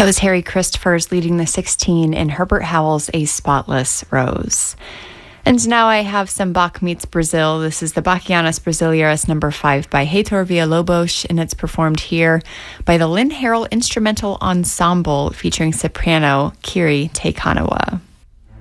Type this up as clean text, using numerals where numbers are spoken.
That was Harry Christophers leading the 16 in Herbert Howell's A Spotless Rose. And now I have some Bach meets Brazil. This is the Bachianas Brasileiras number 5 by Heitor Villa-Lobos, and it's performed here by the Lynn Harrell Instrumental Ensemble featuring soprano Kiri Te Kanawa.